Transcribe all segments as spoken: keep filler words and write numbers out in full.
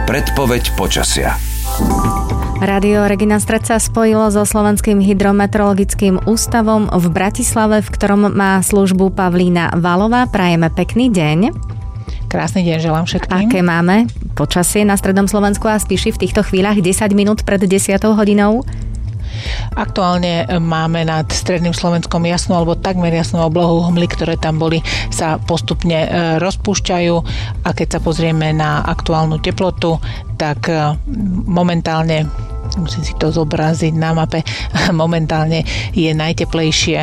Predpoveď počasia. Rádio Regina Stred sa spojilo so Slovenským hydrometeorologickým ústavom v Bratislave, v ktorom má službu Pavlína Valová. Prajeme pekný deň. Krásny deň želám všetkým. Aké máme počasie na strednom Slovensku a Spiši v týchto chvíľach desať minút pred desiatou hodinou? Aktuálne máme nad stredným Slovenskom jasnú alebo takmer jasnú oblohu. Hmly, ktoré tam boli, sa postupne rozpúšťajú a keď sa pozrieme na aktuálnu teplotu, tak momentálne, musím si to zobraziť na mape, momentálne je najteplejšie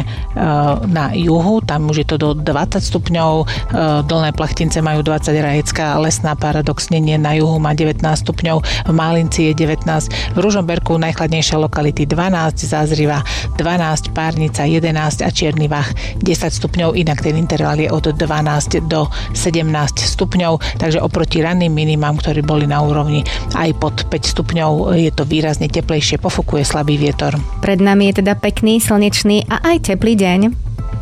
na juhu, tam už je to do dvadsať stupňov, Dolné Plachtince majú dvadsať, Rajecká Lesná paradoxne nie, na juhu má devätnásť stupňov, v Málinci je devätnásť, v Ružomberku najchladnejšie lokality dvanásť, Zázriva dvanásť, Párnica jedenásť a Čierny Vrch desať stupňov, inak ten interval je od dvanásť do sedemnásť stupňov, takže oproti ranným minimám, ktorí boli na úrovni aj pod päť stupňov, je to výrazne teplejšie, pofukuje slabý vietor. Pred nami je teda pekný, slnečný a aj teplý deň.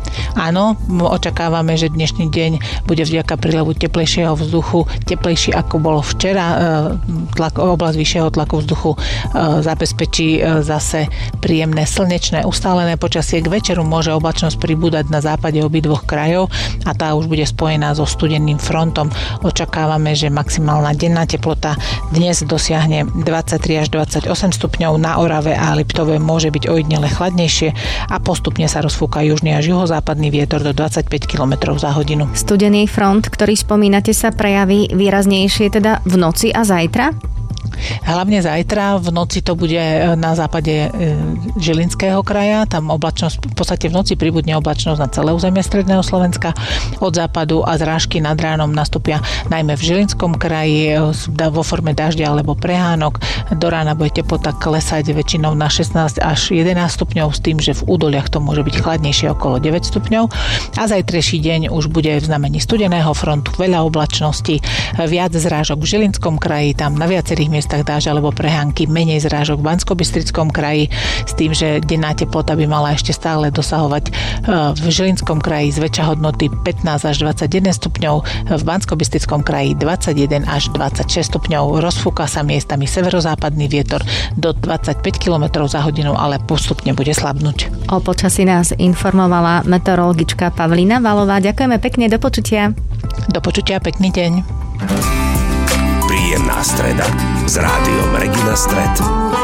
Áno, očakávame, že dnešný deň bude vďaka prílevu teplejšieho vzduchu teplejší ako bolo včera. Tlak, oblasť vyššieho tlaku vzduchu zabezpečí zase príjemné slnečné ustálené počasie. K večeru môže oblačnosť pribúdať na západe obidvoch krajov a tá už bude spojená so studeným frontom. Očakávame, že maximálna denná teplota dnes dosiahne dvadsaťtri až dvadsaťosem stupňov, na Orave a Liptove môže byť ojedinele chladnejšie a postupne sa rozfúka južný až juhozápadný vietor do dvadsaťpäť kilometrov za hodinu. Studený front, ktorý spomínate, sa prejaví výraznejšie teda v noci a zajtra? Hlavne zajtra, v noci to bude na západe Žilinského kraja, tam oblačnosť, v podstate v noci pribudne oblačnosť na celé územie stredného Slovenska, od západu a zrážky nad ránom nastúpia najmä v Žilinskom kraji vo forme dažďa alebo prehánok. Do rána bude teplota klesať väčšinou na šestnásť až jedenásť stupňov, s tým, že v údoliach to môže byť chladnejšie okolo deväť stupňov a zajtrajší deň už bude v znamení studeného frontu, veľa oblačností, viac zrážok v Žilinskom kraji, tam na viacerých miestach dážď alebo prehánky, menej zrážok v Banskobystrickom kraji, s tým, že denná teplota by mala ešte stále dosahovať v Žilinskom kraji zväčša hodnoty pätnásť až dvadsaťjeden stupňov, v Banskobystrickom kraji dvadsaťjeden až dvadsaťšesť stupňov. Rozfúka sa miestami severozápadný vietor do dvadsaťpäť kilometrov za hodinu, ale postupne bude slabnúť. O počasí nás informovala meteorologička Pavlína Valová. Ďakujeme pekne, do počutia. Do počutia, pekný deň. Príjemná streda s rádiom Regina Stred.